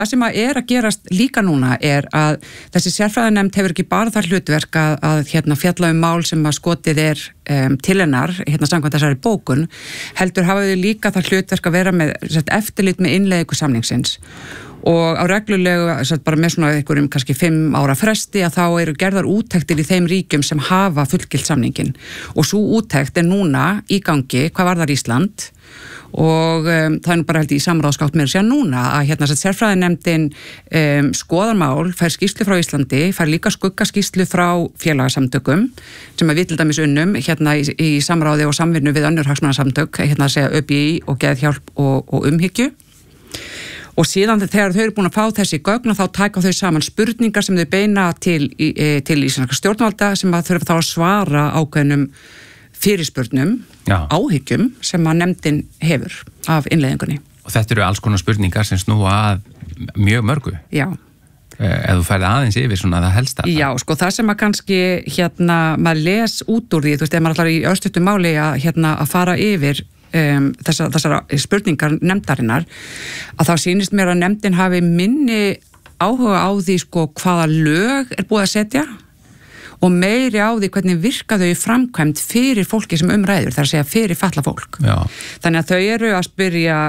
Það sem að gerast líka núna að þessi sérfræðinefnd hefur ekki bara það hlutverk að fjalla mál sem að skotið til hennar, samkvæmt þessari bókun, heldur hafa þau líka það hlutverk að vera með eftirlit með innleiðingu samningsins. Og á reglulegu, bara með svona einhverjum kannski 5 ára fresti að þá eru gerðar úttektir í þeim ríkjum sem hafa fullgilt samningin. Og svo úttekt núna í gangi, hvað varðar Ísland, og það nú bara held í samráðsgátt með að segja núna að sérfræðinefndin skoðar mál, fær skýrslu frá Íslandi, fær líka skuggaskýrslu frá félagasamtökum sem við til dæmis unnum í samráði og samvinnu við önnur hagsmunasamtök, segja ÖBÍ og Geðhjálp og umhyggju. Og síðan þegar þau eru búin að fá þessi gögn þá taka þau saman spurningar sem þau beina til íslenska stjórnvalda sem að þurfa þá að svara ákveðnum fyrirspurnum, áhyggjum sem að nefndin hefur af innleiðingunni. Og þetta eru alls konar spurningar sem snúa að mjög mörgu. Já. Ef þú færði aðeins yfir svona það helsta. Já, sko það sem að kannski maður les út úr því, þú veist, ef maður ætlar í örstuttu máli að fara yfir þessar spurningar nefndarinnar, að þá sýnist mér að nefndin hafi minni áhuga á því sko hvaða lög búið að setja og meiri á því hvernig virka þau í framkvæmd fyrir fólki sem umræður, þar að segja fyrir fatlað fólk. Já. Þannig að þau eru að spyrja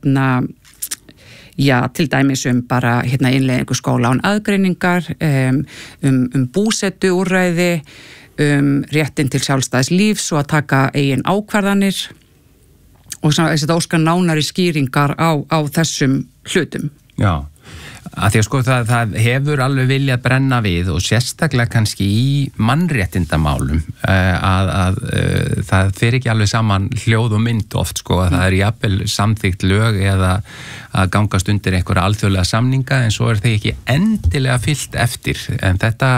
til dæmis bara innleiðingu skóla án aðgreiningar, búsetu úrræði, réttinn til sjálfstæðs lífs og að taka eigin ákvarðanir og þess að óska nánari skýringar á þessum hlutum. Já, að því að sko það hefur alveg viljað brenna við og sérstaklega kannski í mannréttindamálum að það fer ekki alveg saman hljóð og mynd oft sko að það jafnvel samþykkt lög eða að gangast undir einhverja alþjóðlega samninga en svo þeir ekki endilega fyllt eftir en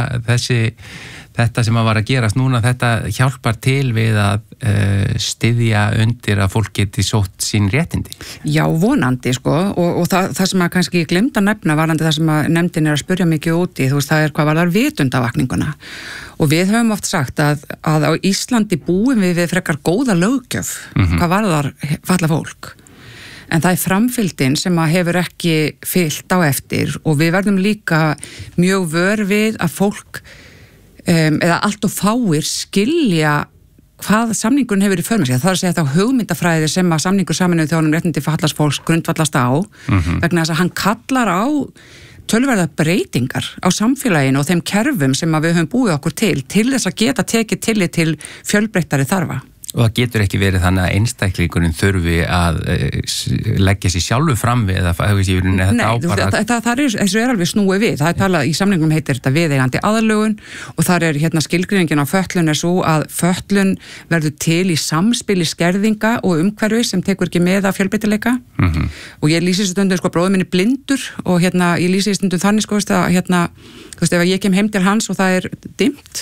þetta sem að var að gerast núna, þetta hjálpar til við að styðja undir að fólk geti sótt sín réttindi. Já, vonandi, sko, og það sem að kannski glemd að nefna varandi það sem að nefndin að spyrja mikið úti, þú veist, það hvað varðar vitundavakninguna. Og við höfum oft sagt að á Íslandi búum við frekar góða löggjöf, hvað varðar fatlað fólk. En það framfylgdin sem að hefur ekki fylgt á eftir og við verðum líka mjög vör við að fólk eða allt og fáir skilja hvað samningun hefur í för með sig. Það að segja þá hugmyndafræði sem að samningur Sameinuðu þjóðanna um réttindi fatlaðs fólks grundvallast á, vegna þess að hann kallar á töluverða breytingar á samfélaginu og þeim kerfum sem að við höfum búið okkur til þess að geta tekið tillit til fjölbreyttari þarfa. Og það getur ekki verið þannig að einstaklingurinn þurfi að leggja sér sjálfu fram við eða þessu alveg snúið við. Það talað í samningum heitir þetta viðeigandi aðlögun og þar skilgreiningin á fötlun svo að fötlun verður til í samspili skerðinga og umhverfi sem tekur ekki með að fjölbreytileika. Og ég lýsi stundum sko bróður minni blindur og ég lýsi stundum þannig sko að þú veist ef ég kem heim til hans og það dimmt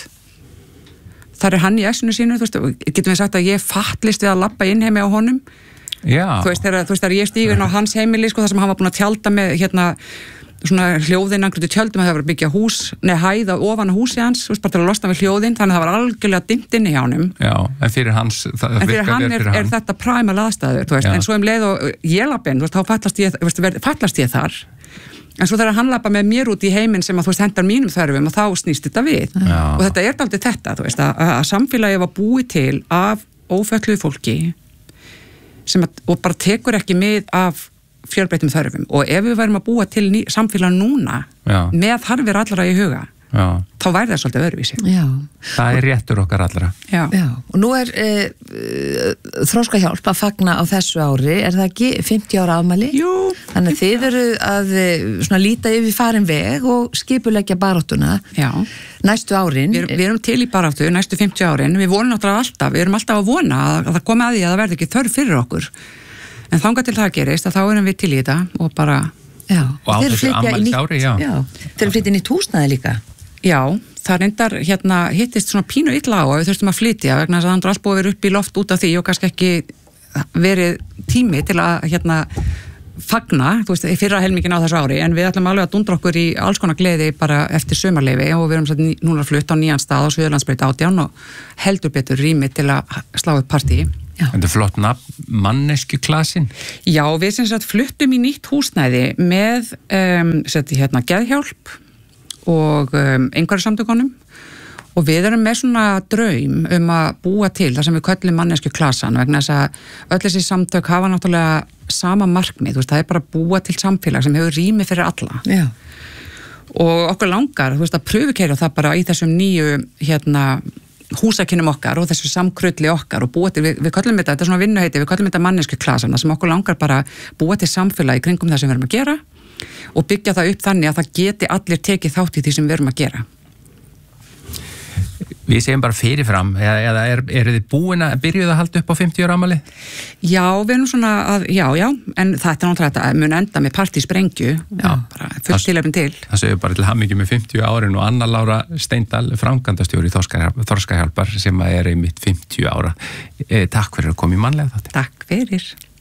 þar hann í essinu sínu, þú veist, getum við sagt að ég fattlist við að labba inn heimi á honum. Já. Þú veist, þegar ég stígur inn á hans heimili, sko, þar sem hann var búin að tjálta með, svona hljóðin, einhverju tjöldum að það var að byggja hæð ofan á húsi hans, þú veist, bara til að losna við hljóðin, þannig að það var algjörlega dimmt inni hjá honum. Já, en fyrir hans, fyrir hann er þetta præmal aðstæður, þú veist, en svo leið og ég labba inn, þú veist, þá fallast ég þar. En svo þegar hann lappa með mér út í heiminn sem að þú veist hendar mínum þörfum og þá snýst þetta við. Já. Og þetta dálítið þetta, þú veist, að samfélagi var búið til af ófötluðu fólki og bara tekur ekki mið af fjölbreyttum þörfum. Og ef við værum að búa til samfélag núna með þarfir allra í huga, þá væri það svolítið öðruvísi. Já. Það réttur okkar allra. Já. Og nú Þroskahjálp að fagna á þessu ári, það ekki 50 ára afmæli? Jú. Þannig að þið eru að líta yfir farin veg og skipuleggja baráttuna næstu árin. Við erum til í baráttu næstu 50 árin, við vonum náttúrulega alltaf, við erum alltaf að vona að það komi að því að það verði ekki þörf fyrir okkur. En þangað til það gerist að þá erum við til í þetta og bara... Já. Og á þessu afmælisári, Þeir eru flytja inn í húsnæði líka. Já, það reyndar hittist svona pínu illa á og við þurftum að flytja vegna þess að það allt búið að vera upp í loft út af því og kannski ekki verið tími til að fagna, þú veist, fyrra helmingin á þessu ári en við ætlum alveg að dundra okkur í alls konar gleði bara eftir sumarleyfi og við erum núna flutt á nýjan stað á Suðurlandsbraut 18 og heldur betur rými til að slá upp partí. Þetta flott nafn, manneskjuklasin. Já, við sem sagt fluttum í nýtt húsnæði með geðhjálp og einhverju samtökunum og við erum með svona draum að búa til það sem við köllum manneskjuklasan vegna þess að öll þessi samtök hafa náttúrulega sama markmið, það er bara að búa til samfélag sem hefur rými fyrir alla. Já. Og okkur langar, að pröfukeira það bara í þessum nýju húsakynnum okkar og þessu samkrulli okkar og búa til, við köllum þetta er svona vinnuheiti, við köllum þetta manneskjuklasan sem okkur langar bara búa til samfélag í kringum það sem við erum að gera og byggja það upp þannig að það geti allir tekið þátt í því sem við erum að gera. Við segjum bara fyrirfram, eða eru þið byrjuð að halda upp á 50 ára afmæli? Já, við erum svona já, en þetta er náttúrulega mun enda með partysprengju, bara fullt tilefni til. Það segjum bara til hamingju með 50 árin og Anna Lára Steindal, framkvæmdastjóri Þorskahjálpar sem er einmitt 50 ára. Takk fyrir að koma í mannlega þátti. Takk fyrir.